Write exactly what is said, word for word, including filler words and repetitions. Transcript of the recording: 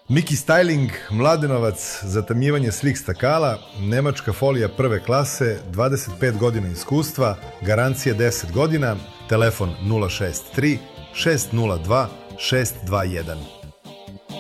Miki Styling, Mladenovac, zatamnjivanje slik stakala, nemačka folija prve klase, dvadeset pet godina iskustva, garancija deset godina, telefon nula šest tri šest nula dva šest dva jedan.